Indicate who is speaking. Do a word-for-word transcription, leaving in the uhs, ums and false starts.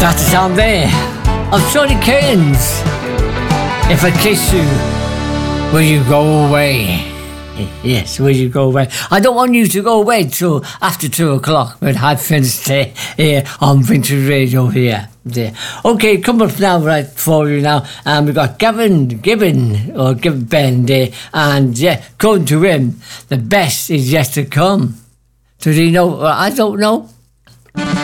Speaker 1: That's the sound there of Sonny Cairns. If I kiss you, will you go away? Yes, will you go away? I don't want you to go away till after two o'clock, but I've finished uh, here on Vintage Radio here. There. Okay, come up now, right, for you now. And we've got Gavin Gibbon, or Gibbon Ben there. And yeah, according to him, the best is yet to come. Does he know? I don't know.